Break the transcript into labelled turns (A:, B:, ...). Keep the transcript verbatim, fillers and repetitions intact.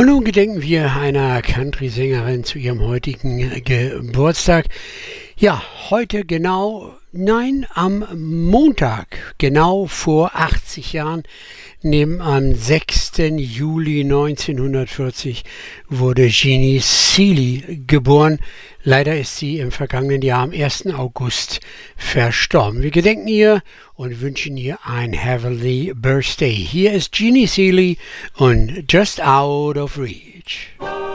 A: Und nun gedenken wir einer Country-Sängerin zu ihrem heutigen Geburtstag. Ja, heute genau, nein, am Montag, genau vor achtzig Jahren, neben am sechsten Juli neunzehnhundertvierzig, wurde Jeannie Seely geboren. Leider ist sie im vergangenen Jahr am ersten August verstorben. Wir gedenken ihr und wünschen ihr ein Heavenly Birthday. Hier ist Jeannie Seely und Just Out of Reach.